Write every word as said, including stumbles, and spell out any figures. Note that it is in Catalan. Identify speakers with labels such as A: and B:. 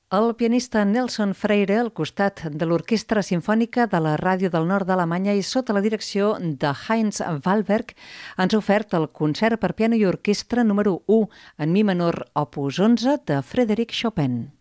A: El pianista Nelson Freire, al costat de l'Orquestra Simfònica de la Ràdio del Nord d'Alemanya i sota la direcció de Heinz Wahlberg, ens ha ofert el concert per piano i orquestra número u en mi menor opus onze de Frédéric Chopin.